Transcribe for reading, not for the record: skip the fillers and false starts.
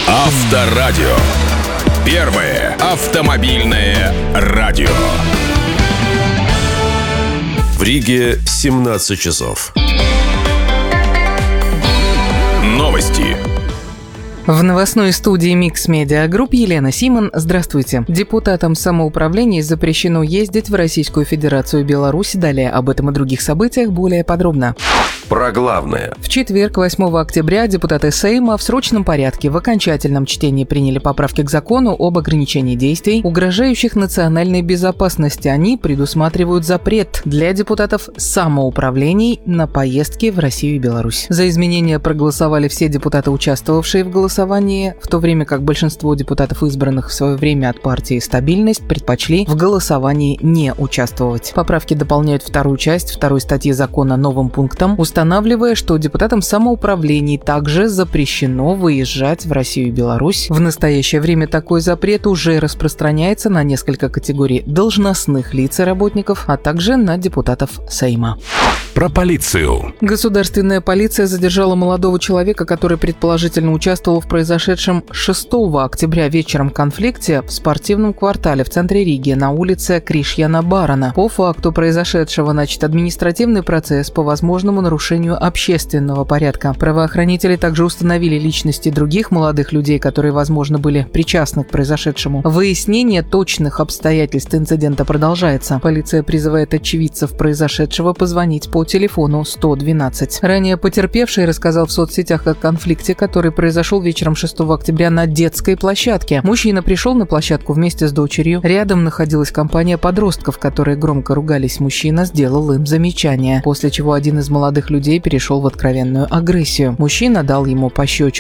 Авторадио. Первое автомобильное радио. В Риге 17 часов. Новости. В новостной студии Mix Media Group Елена Симон. Здравствуйте. Депутатам самоуправления запрещено ездить в Российскую Федерацию и Беларусь. Далее об этом и других событиях более подробно. Про главное. В четверг, 8 октября, депутаты Сейма в срочном порядке в окончательном чтении приняли поправки к закону об ограничении действий, угрожающих национальной безопасности. Они предусматривают запрет для депутатов самоуправлений на поездки в Россию и Беларусь. За изменения проголосовали все депутаты, участвовавшие в голосовании, в то время как большинство депутатов, избранных в свое время от партии «Стабильность», предпочли в голосовании не участвовать. Поправки дополняют вторую часть второй статьи закона новым пунктом, устанавливая, что депутатам самоуправлений также запрещено выезжать в Россию и Беларусь. В настоящее время такой запрет уже распространяется на несколько категорий должностных лиц и работников, а также на депутатов Сейма. Про полицию. Государственная полиция задержала молодого человека, который предположительно участвовал в произошедшем 6 октября вечером конфликте в спортивном квартале в центре Риги на улице Кришьяна-Барона. По факту произошедшего начат административный процесс по возможному нарушению общественного порядка. Правоохранители также установили личности других молодых людей, которые, возможно, были причастны к произошедшему. Выяснение точных обстоятельств инцидента продолжается. Полиция призывает очевидцев произошедшего позвонить по телефону 112. Ранее потерпевший рассказал в соцсетях о конфликте, который произошел вечером 6 октября на детской площадке. Мужчина пришел на площадку вместе с дочерью. Рядом находилась компания подростков, которые громко ругались. Мужчина сделал им замечание, после чего один из молодых людей перешел в откровенную агрессию. Мужчина дал ему пощечину.